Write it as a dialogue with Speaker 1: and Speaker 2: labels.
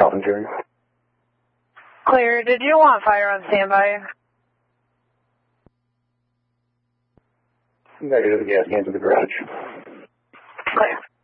Speaker 1: Challenger.
Speaker 2: Clear. Did you want fire on standby?
Speaker 1: Negative, the gas cans in the garage.
Speaker 2: Clear.